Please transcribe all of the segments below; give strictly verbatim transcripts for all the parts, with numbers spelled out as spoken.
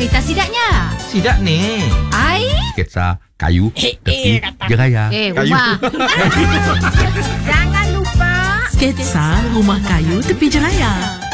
cerita sidaknya. Sidak ni. Ai? Sketsa kayu Eh, tepi eh, kata. jeraya. Eh, Kayu. rumah. Jangan lupa. Sketsa rumah kayu tepi jeraya.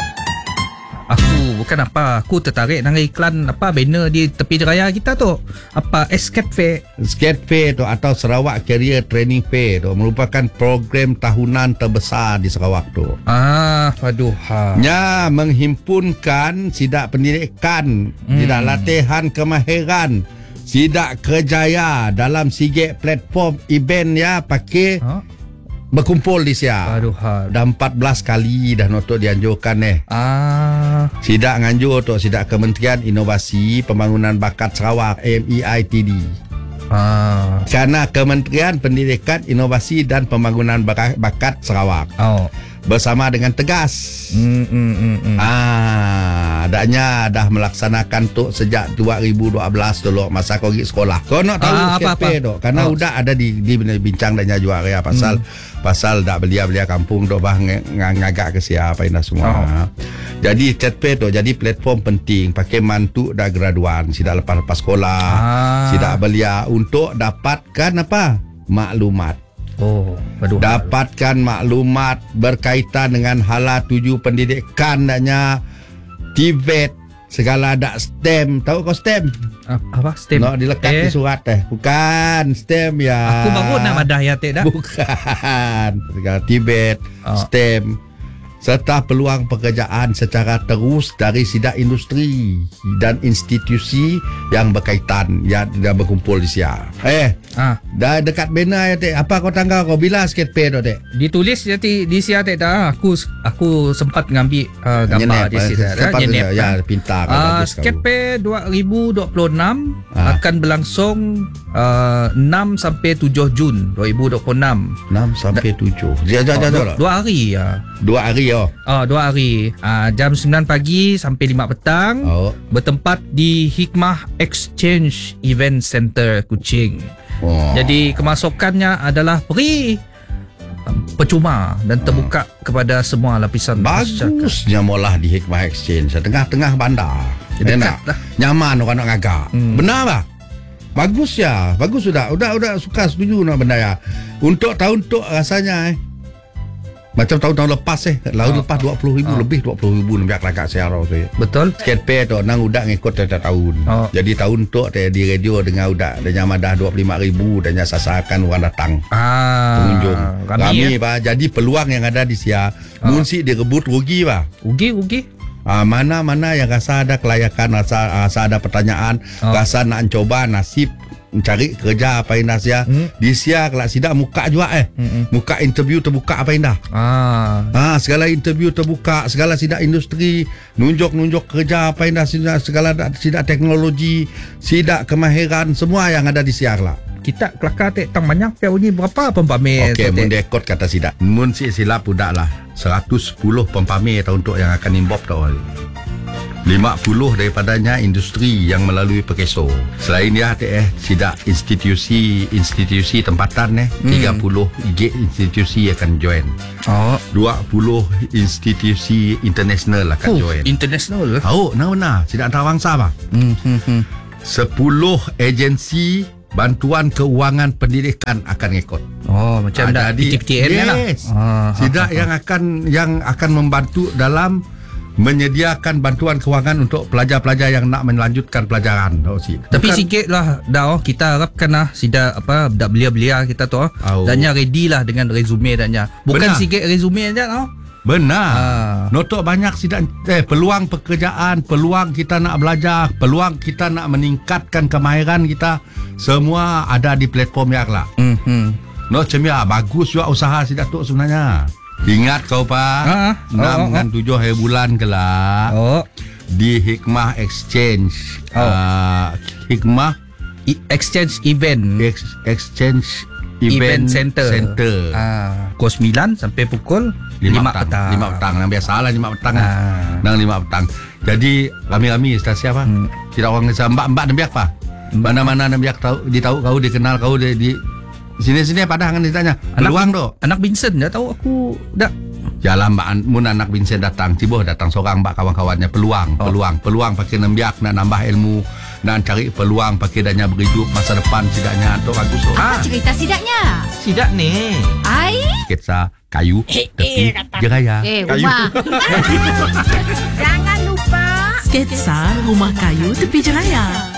Aku bukan apa, aku tertarik dengan iklan apa banner di tepi jeraya kita tu. Apa Escape Fair. Skate Fair tu atau Sarawak Career Training Fair tu merupakan program tahunan terbesar di Sarawak tu. Ah, aduh ha. Nya menghimpunkan sidak pendidikan, hmm. sidak latihan kemahiran, sidak kerjaya dalam sigit platform event ya pakai Ha? berkumpul di sia. Aduh ha. Dah empat belas kali dah notok dianjurkan eh. Ah, Sidak nganjur tu sidak Kementerian Inovasi Pembangunan Bakat Sarawak M E I T D. ah. Kerana Kementerian Pendidikan Inovasi dan Pembangunan Baka- Bakat Sarawak Oh. bersama dengan Tegas. Hmm, hmm, hmm, hmm. Ah, adanya dah melaksanakan tu sejak dua ribu dua belas dulu masa kau pergi sekolah. Kau nak tahu Ah, Skate apa-apa? Fair tu? Karena Oh. udah ada di di bincang dan juara pasal hmm. pasal dak belia-belia kampung tu bah ng- ng- ngagak ke siapa ini semua. Oh. Jadi Skate Fair tu jadi platform penting pakai mantu dah graduan sidak lepas-lepas sekolah. Ah. Sidak belia untuk dapatkan apa? Maklumat. Oh, aduh. Dapatkan maklumat berkaitan dengan hala tuju pendidikan daknya T V E T segala dak STEM. Tahu kau STEM? Ah, apa STEM? No, dilekat eh, di surat eh. Bukan STEM ya. Aku baru nak madah ya tak dah. Bukan. Segala T V E T, Oh. STEM serta peluang pekerjaan secara terus dari sidak industri dan institusi yang berkaitan yang dah berkumpul di sia. Eh, Ah, dah dekat banner ya tek. Apa kau tanggal kau bila Skate Fair tu tek? ditulis jadi di sia tak dah. Aku aku sempat ngambil uh, gambar di sini. Sempat ya, ya pintar kau, Ah, bagus kau. Skate Fair dua ribu dua puluh enam Ah. akan berlangsung uh, enam sampai tujuh Jun dua ribu dua puluh enam. enam sampai tujuh. Jangan jangan dua, jangan. dua hari ya. Dua hari oh. Oh, dua hari. Uh, jam sembilan pagi sampai lima petang. Oh. Bertempat di Hikmah Exchange Event Center Kuching. Oh. Jadi kemasukannya adalah free, um, percuma dan terbuka kepada semua lapisan masyarakat. bagusnya molah di Hikmah Exchange tengah-tengah bandar. Dekat Enak. lah. Nyaman orang nak ngagak. Hmm. Benar bah? Bagus ya. Bagus sudah. Udah udah suka setuju nak benda ya. Untuk tahun tu rasanya eh. Macam tahun-tahun lepas eh. Lalu Oh. lepas dua puluh ribu Oh. lebih dua puluh ribu nampak kelakak saya saya. Betul? Skate Fair tu nang udak ngikut tiap tahun. Oh. Jadi tahun tu di radio dengan udak dan nyama dah dua puluh lima ribu dan nya sasakan orang datang. Ah, Pengunjung. Rami, Rami ya? bah. Jadi peluang yang ada di sia Oh. munsi direbut rugi bah. Ugi, ugi. Ah, mana-mana yang rasa ada kelayakan, rasa, rasa ada pertanyaan, Oh. rasa nak coba nasib mencari kerja apa indah sia. Hmm. Di sia kelak sidak muka juga eh. Hmm. Muka interview terbuka apa indah. Ah, Ah, segala interview terbuka, segala sidak industri, nunjuk-nunjuk kerja apa indah sidak, segala sidak teknologi, sidak kemahiran semua yang ada di sia kelak. kita kelakar tak tang banyak kau bunyi berapa pempamer. Okey, mun dekod kata sidak. Mun si silap budak lah seratus sepuluh pempamer tahun tu yang akan involve tau. lima puluh daripadanya industri yang melalui Pekeso. Selain dia eh sidak institusi institusi tempatan eh Hmm. tiga puluh I G institusi akan join. Oh, dua puluh institusi international akan oh join. international. Tahu, nah benar. Sidak antarabangsa apa? Hmm, hmm, hmm. sepuluh agensi bantuan keuangan pendidikan akan ikut. Oh, macam dah jadi- P T P T N lah. yes. Ah, Sidak yang akan yang akan membantu dalam menyediakan bantuan kewangan untuk pelajar-pelajar yang nak melanjutkan pelajaran. Oh, si. Tapi Bukan- sikit lah dah oh, kita harapkan lah sida apa dak belia-belia kita tu oh. Oh. Dannya ready lah dengan resume dannya. Bukan Benar. sikit resume aja oh. Benar. Ah. Notok banyak sidak eh peluang pekerjaan, peluang kita nak belajar, peluang kita nak meningkatkan kemahiran kita semua ada di platform yang lah. Hmm, hmm. No cemia bagus juga usaha sidak tu sebenarnya. Ingat kau pak, Ah, ah. enam Oh, oh, dengan tujuh hari bulan kelak Oh, di Hikmah Exchange. Oh. Uh, Hikmah I- exchange event Ex- Exchange event Event, center. Center. Ah, pukul sembilan sampai pukul Lima lima petang. petang. Lima petang. Yang biasalah lima petang. Ah. Nang lima petang. Jadi rami-rami stasi apa? Hmm. Tidak orang kisah mbak-mbak nambiak apa? Mana-mana nambiak tahu ditahu kau dikenal kau di, di sini-sini padahal kan ditanya. Peluang tu. Anak Vincent dah tahu aku dak Jalan mbak mun anak Vincent datang, tiba datang seorang mbak kawan-kawannya peluang, Oh. peluang, peluang pakai nembiak nak nambah ilmu, nak cari peluang pakai danya berhidup masa depan sidaknya tu bagus tu. Ah, Cerita sidaknya. sidak ni. Ai. Sketsa kayu tepi jeraya. Eh, Kayu. rumah. Jangan lupa Sketsa Rumah Kayu Tepi Jeraya.